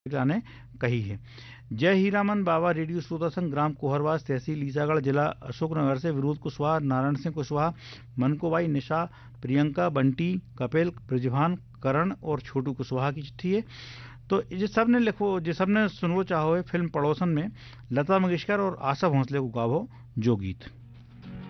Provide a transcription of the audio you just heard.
ने कही है। जय हीरामन बाबा रेडियो श्रोता संघ, ग्राम कोहरवास, तहसील ईसागढ़, जिला अशोकनगर से विनोद कुशवाहा, नारायण सिंह कुशवाहा, मनकोबाई, निशा, प्रियंका, बंटी, कपिल, ब्रिजभान, करण और छोटू कुशवाहा की चिट्ठी है। तो ये सब ने लिखो, जे सब ने सुनवो चाहो है फिल्म पड़ोसन में लता मंगेशकर और आशा भोसले को गावो जो गीत।